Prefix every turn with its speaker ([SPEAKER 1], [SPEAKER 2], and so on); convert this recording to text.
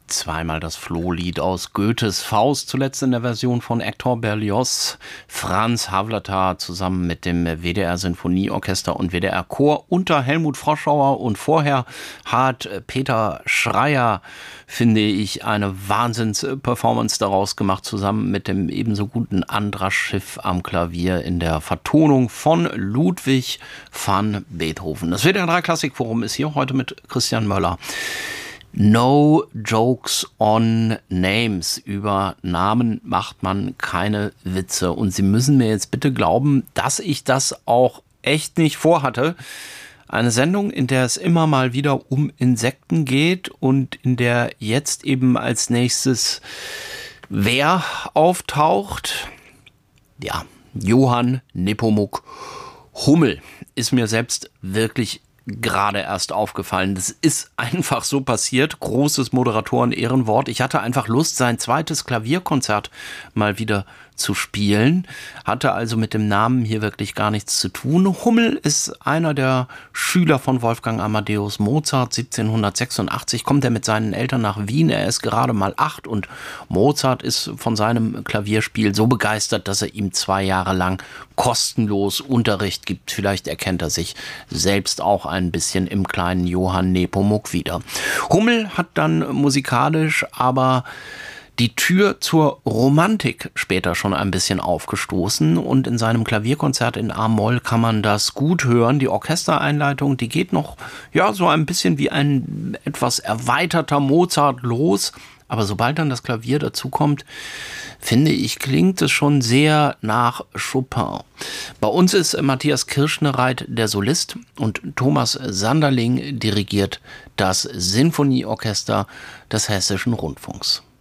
[SPEAKER 1] Zweimal das Flohlied aus Goethes Faust, zuletzt in der Version von Hector Berlioz, Franz Havlatar zusammen mit dem WDR Sinfonieorchester und WDR Chor unter Helmut Froschauer, und vorher hat Peter Schreier, finde ich, eine Wahnsinns-Performance daraus gemacht, zusammen mit dem ebenso guten Andras Schiff am Klavier in der Vertonung von Ludwig van Beethoven. Das WDR 3 Klassikforum ist hier heute mit Christian Möller. No jokes on names. Über Namen macht man keine Witze. Und Sie müssen mir jetzt bitte glauben, dass ich das auch echt nicht vorhatte. Eine Sendung, in der es immer mal wieder um Insekten geht und in der jetzt eben als nächstes wer auftaucht? Ja, Johann Nepomuk Hummel. Ist mir selbst wirklich gerade erst aufgefallen. Das ist einfach so passiert. Großes Moderatoren-Ehrenwort. Ich hatte einfach Lust, sein zweites Klavierkonzert mal wieder zu spielen. Hatte also mit dem Namen hier wirklich gar nichts zu tun. Hummel ist einer der Schüler von Wolfgang Amadeus Mozart. 1786 kommt er mit seinen Eltern nach Wien. Er ist gerade mal 8 und Mozart ist von seinem Klavierspiel so begeistert, dass er ihm 2 Jahre lang kostenlos Unterricht gibt. Vielleicht erkennt er sich selbst auch ein bisschen im kleinen Johann Nepomuk wieder. Hummel hat dann musikalisch aber die Tür zur Romantik später schon ein bisschen aufgestoßen, und in seinem Klavierkonzert in A-Moll kann man das gut hören. Die Orchestereinleitung, die geht noch so ein bisschen wie ein etwas erweiterter Mozart los, aber sobald dann das Klavier dazukommt, finde ich, klingt es schon sehr nach Chopin. Bei uns ist Matthias Kirschnereit der Solist und Thomas Sanderling dirigiert das Sinfonieorchester des Hessischen Rundfunks.